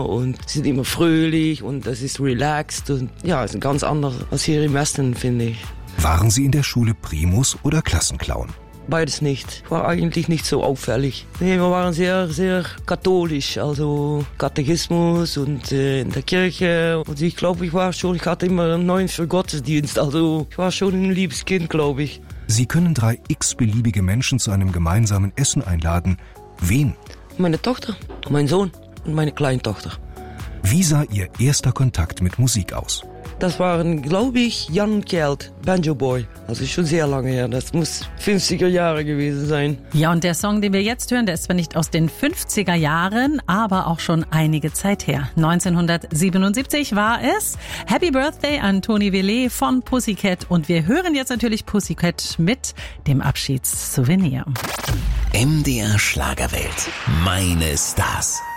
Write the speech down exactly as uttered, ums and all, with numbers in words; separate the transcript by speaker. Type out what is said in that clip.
Speaker 1: und sind immer fröhlich und das ist relaxed und ja, ist ganz anders als hier im Westen, finde ich.
Speaker 2: Waren Sie in der Schule Primus oder Klassenclown?
Speaker 1: Beides nicht. War eigentlich nicht so auffällig. Nee, wir waren sehr, sehr katholisch, also Katechismus und äh, in der Kirche. Und ich glaube, ich war schon, ich hatte immer einen neuen für Gottesdienst, also ich war schon ein liebes Kind, glaube ich.
Speaker 2: Sie können drei x-beliebige Menschen zu einem gemeinsamen Essen einladen. Wen?
Speaker 1: Meine Tochter, mein Sohn und meine Kleintochter.
Speaker 2: Wie sah Ihr erster Kontakt mit Musik aus?
Speaker 1: Das waren, glaube ich, Jan und Kjeld, Banjo Boy. Also schon sehr lange her, das muss fünfziger Jahre gewesen sein.
Speaker 3: Ja, und der Song, den wir jetzt hören, der ist zwar nicht aus den fünfziger Jahren, aber auch schon einige Zeit her. neunzehnhundertsiebenundsiebzig war es. Happy Birthday an Toni Vellet von Pussycat. Und wir hören jetzt natürlich Pussycat mit dem Abschiedssouvenir.
Speaker 4: M D R Schlagerwelt. Meine Stars.